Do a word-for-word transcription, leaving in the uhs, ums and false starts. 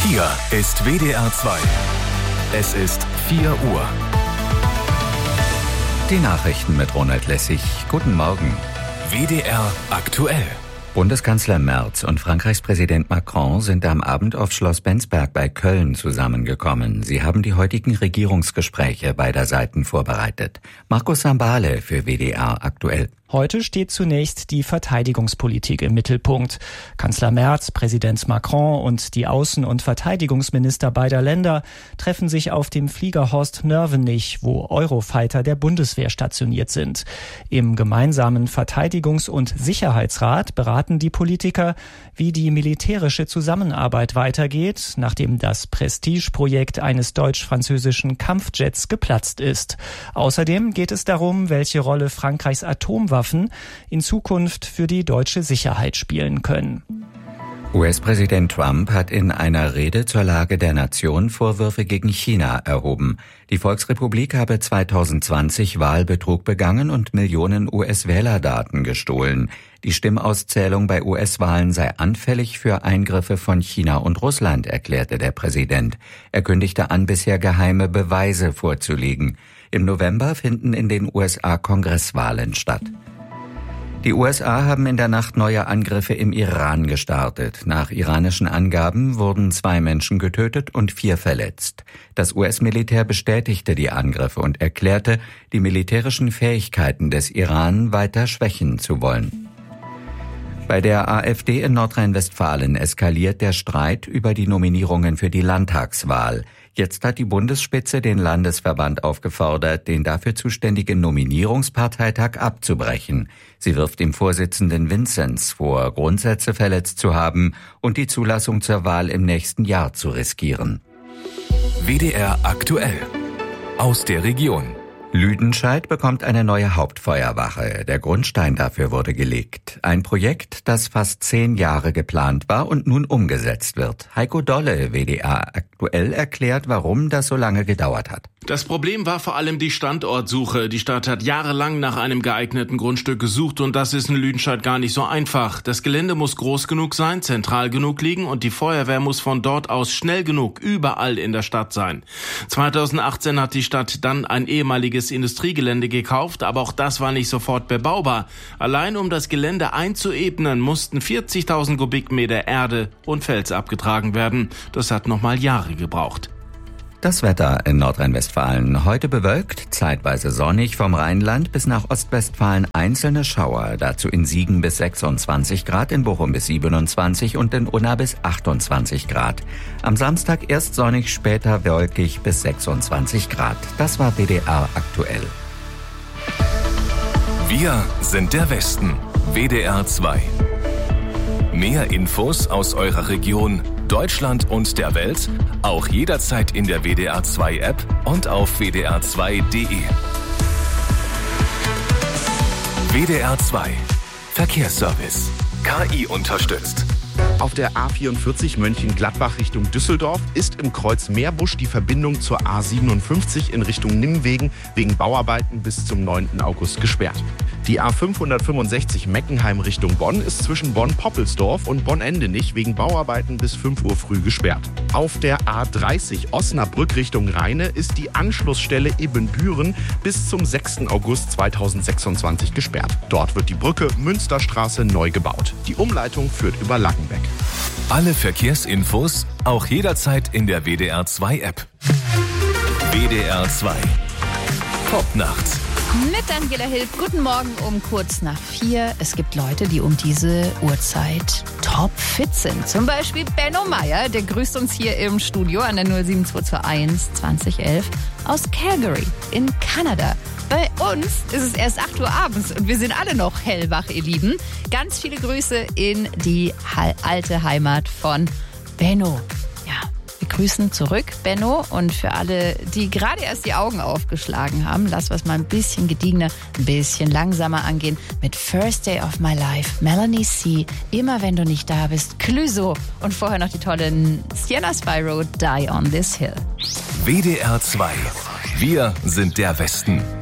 Hier ist W D R zwei. Es ist vier Uhr. Die Nachrichten mit Ronald Lessig. Guten Morgen. W D R aktuell. Bundeskanzler Merz und Frankreichs Präsident Macron sind am Abend auf Schloss Bensberg bei Köln zusammengekommen. Sie haben die heutigen Regierungsgespräche beider Seiten vorbereitet. Markus Sambale für W D R aktuell. Heute steht zunächst die Verteidigungspolitik im Mittelpunkt. Kanzler Merz, Präsident Macron und die Außen- und Verteidigungsminister beider Länder treffen sich auf dem Flieger Horst-Nörvenich, wo Eurofighter der Bundeswehr stationiert sind. Im gemeinsamen Verteidigungs- und Sicherheitsrat beraten die Politiker, wie die militärische Zusammenarbeit weitergeht, nachdem das Prestigeprojekt eines deutsch-französischen Kampfjets geplatzt ist. Außerdem geht es darum, welche Rolle Frankreichs Atomwaffen in Zukunft für die deutsche Sicherheit spielen können. U S-Präsident Trump hat in einer Rede zur Lage der Nation Vorwürfe gegen China erhoben. Die Volksrepublik habe zwanzig zwanzig Wahlbetrug begangen und Millionen U S-Wählerdaten gestohlen. Die Stimmauszählung bei U S-Wahlen sei anfällig für Eingriffe von China und Russland, erklärte der Präsident. Er kündigte an, bisher geheime Beweise vorzulegen. Im November finden in den U S A Kongresswahlen statt. Die U S A haben in der Nacht neue Angriffe im Iran gestartet. Nach iranischen Angaben wurden zwei Menschen getötet und vier verletzt. Das U S-Militär bestätigte die Angriffe und erklärte, die militärischen Fähigkeiten des Iran weiter schwächen zu wollen. Bei der AfD in Nordrhein-Westfalen eskaliert der Streit über die Nominierungen für die Landtagswahl. Jetzt hat die Bundesspitze den Landesverband aufgefordert, den dafür zuständigen Nominierungsparteitag abzubrechen. Sie wirft dem Vorsitzenden Vinzenz vor, Grundsätze verletzt zu haben und die Zulassung zur Wahl im nächsten Jahr zu riskieren. W D R aktuell. Aus der Region. Lüdenscheid bekommt eine neue Hauptfeuerwache. Der Grundstein dafür wurde gelegt. Ein Projekt, das fast zehn Jahre geplant war und nun umgesetzt wird. Heiko Dolle, W D R aktuell, erklärt, warum das so lange gedauert hat. Das Problem war vor allem die Standortsuche. Die Stadt hat jahrelang nach einem geeigneten Grundstück gesucht und das ist in Lüdenscheid gar nicht so einfach. Das Gelände muss groß genug sein, zentral genug liegen und die Feuerwehr muss von dort aus schnell genug überall in der Stadt sein. zweitausendachtzehn hat die Stadt dann ein ehemaliges Industriegelände gekauft, aber auch das war nicht sofort bebaubar. Allein um das Gelände einzuebnen, mussten vierzigtausend Kubikmeter Erde und Fels abgetragen werden. Das hat nochmal Jahre gebraucht. Das Wetter in Nordrhein-Westfalen. Heute bewölkt, zeitweise sonnig, vom Rheinland bis nach Ostwestfalen einzelne Schauer. Dazu in Siegen bis sechsundzwanzig Grad, in Bochum bis siebenundzwanzig und in Unna bis achtundzwanzig Grad. Am Samstag erst sonnig, später wolkig bis sechsundzwanzig Grad. Das war W D R aktuell. Wir sind der Westen. W D R zwei. Mehr Infos aus eurer Region, Deutschland und der Welt, auch jederzeit in der W D R zwei App und auf w d r zwei punkt d e. W D R zwei Verkehrsservice. K I unterstützt. Auf der A vierundvierzig Mönchengladbach Richtung Düsseldorf ist im Kreuz Meerbusch die Verbindung zur A siebenundfünfzig in Richtung Nimwegen wegen Bauarbeiten bis zum neunten August gesperrt. Die A fünfhundertfünfundsechzig Meckenheim Richtung Bonn ist zwischen Bonn-Poppelsdorf und Bonn-Endenich wegen Bauarbeiten bis fünf Uhr früh gesperrt. Auf der A dreißig Osnabrück Richtung Rheine ist die Anschlussstelle Ibbenbüren bis zum sechsten August zweitausendsechsundzwanzig gesperrt. Dort wird die Brücke Münsterstraße neu gebaut. Die Umleitung führt über Lackenbeck. Alle Verkehrsinfos auch jederzeit in der W D R zwei App. W D R zwei. Popnacht. Mit Angela Hill. Guten Morgen um kurz nach vier. Es gibt Leute, die um diese Uhrzeit topfit sind. Zum Beispiel Benno Meyer, der grüßt uns hier im Studio an der null sieben zwei zwei eins zwanzig elf aus Calgary in Kanada. Bei uns ist es erst acht Uhr abends und wir sind alle noch hellwach, ihr Lieben. Ganz viele Grüße in die alte Heimat von Benno. Ja, wir grüßen zurück, Benno. Und für alle, die gerade erst die Augen aufgeschlagen haben, lass was mal ein bisschen gediegener, ein bisschen langsamer angehen. Mit First Day of My Life, Melanie C., Immer wenn du nicht da bist, Clüso. Und vorher noch die tollen Sienna Spyro, Die on This Hill. W D R zwei. Wir sind der Westen.